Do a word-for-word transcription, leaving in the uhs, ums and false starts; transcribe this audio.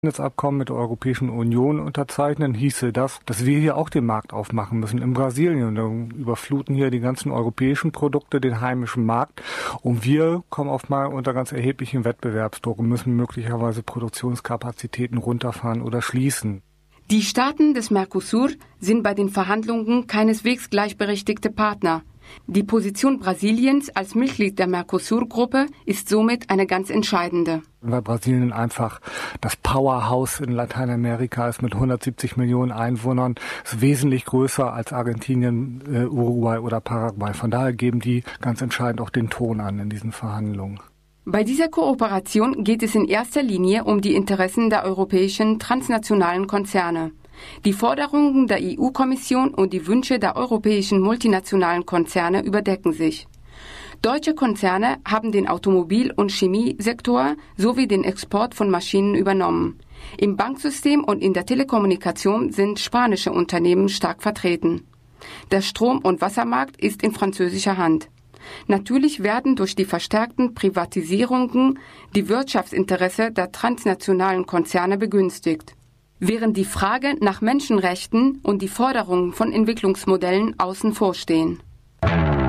Abkommen mit der Europäischen Union unterzeichnen, hieße das, dass wir hier auch den Markt aufmachen müssen in Brasilien. Dann überfluten hier die ganzen europäischen Produkte den heimischen Markt und wir kommen oft mal unter ganz erheblichen Wettbewerbsdruck und müssen möglicherweise Produktionskapazitäten runterfahren oder schließen. Die Staaten des Mercosur sind bei den Verhandlungen keineswegs gleichberechtigte Partner. Die Position Brasiliens als Mitglied der Mercosur-Gruppe ist somit eine ganz entscheidende. Weil Brasilien einfach das Powerhouse in Lateinamerika ist mit hundertsiebzig Millionen Einwohnern, ist wesentlich größer als Argentinien, äh, Uruguay oder Paraguay. Von daher geben die ganz entscheidend auch den Ton an in diesen Verhandlungen. Bei dieser Kooperation geht es in erster Linie um die Interessen der europäischen transnationalen Konzerne. Die Forderungen der E U-Kommission und die Wünsche der europäischen multinationalen Konzerne überdecken sich. Deutsche Konzerne haben den Automobil- und Chemiesektor sowie den Export von Maschinen übernommen. Im Banksystem und in der Telekommunikation sind spanische Unternehmen stark vertreten. Der Strom- und Wassermarkt ist in französischer Hand. Natürlich werden durch die verstärkten Privatisierungen die Wirtschaftsinteressen der transnationalen Konzerne begünstigt, während die Frage nach Menschenrechten und die Forderungen von Entwicklungsmodellen außen vor stehen.